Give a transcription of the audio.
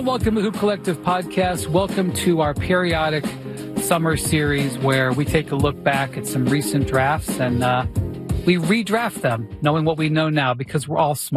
welcome to Hoop Collective Podcast. Welcome to our periodic summer series where we take a look back at some recent drafts and we redraft them, knowing what we know now because we're all smart.